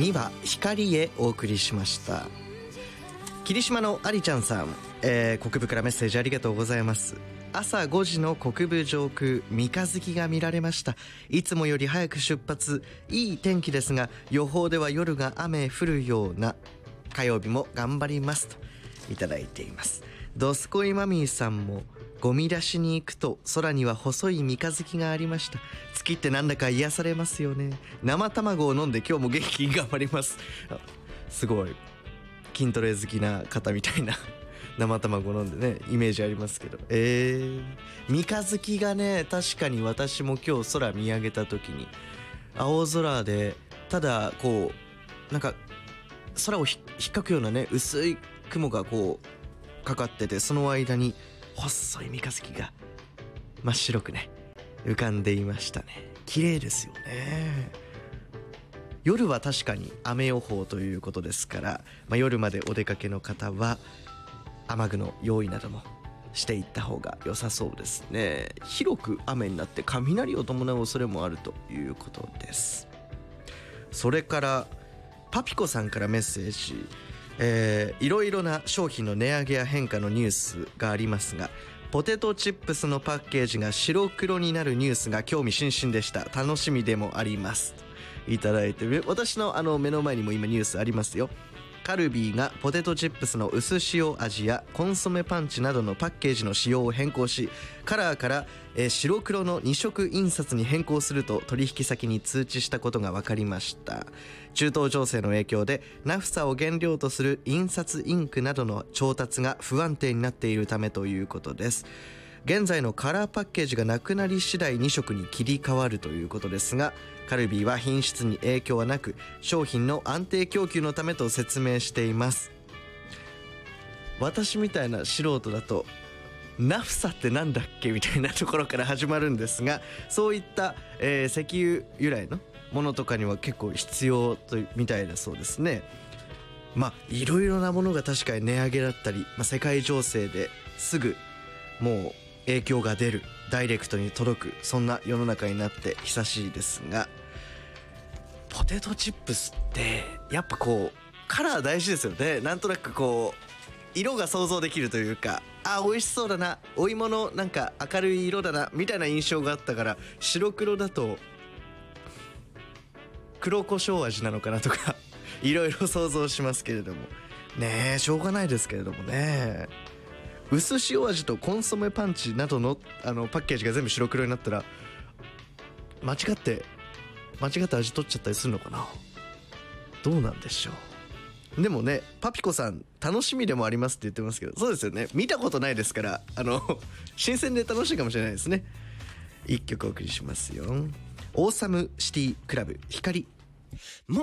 2話光へお送りしました。霧島のありちゃんさん、国部からメッセージありがとうございます。朝5時の国部上空、三日月が見られました。いつもより早く出発、いい天気ですが予報では夜が雨降るような。火曜日も頑張りますといただいています。ドスコイマミーさんも、ゴミ出しに行くと空には細い三日月がありました。月ってなんだか癒されますよね。生卵を飲んで今日も元気に頑張ります。すごい筋トレ好きな方みたいな生卵飲んでね、イメージありますけど、三日月がね、確かに私も今日空見上げた時に青空で、ただこうなんか空を引っかくようなね、薄い雲がこうかかってて、その間に細い三日月が真っ白くね浮かんでいましたね。綺麗ですよね。夜は確かに雨予報ということですから、夜までお出かけの方は雨具の用意などもしていった方が良さそうですね。広く雨になって雷を伴う恐れもあるということです。それからパピコさんからメッセージ、いろいろな商品の値上げや変化のニュースがありますが、ポテトチップスのパッケージが白黒になるニュースが興味津々でした。楽しみでもありますいただいて、私の目の前にも今ニュースありますよ。カルビーがポテトチップスの薄塩味やコンソメパンチなどのパッケージの仕様を変更し、カラーから、白黒の2色印刷に変更すると取引先に通知したことが分かりました。中東情勢の影響でナフサを原料とする印刷インクなどの調達が不安定になっているためということです。現在のカラーパッケージがなくなり次第2色に切り替わるということですが、カルビーは品質に影響はなく商品の安定供給のためと説明しています。私みたいな素人だとナフサってなんだっけみたいなところから始まるんですが、そういった、石油由来のものとかには結構必要とみたいだそうですね。いろいろなものが確かに値上げだったり、世界情勢ですぐもう影響が出る、ダイレクトに届く、そんな世の中になって久しいですが、ポテトチップスってやっぱこうカラー大事ですよね。なんとなくこう色が想像できるというか、美味しそうだな、お芋のなんか明るい色だなみたいな印象があったから、白黒だと黒胡椒味なのかなとかいろいろ想像しますけれどもね、しょうがないですけれどもね。薄塩味とコンソメパンチなどのパッケージが全部白黒になったら間違って味取っちゃったりするのかな。どうなんでしょう。でもね、パピコさん楽しみでもありますって言ってますけど、そうですよね、見たことないですから新鮮で楽しいかもしれないですね。一曲お送りしますよ。オーサムシティクラブ、光。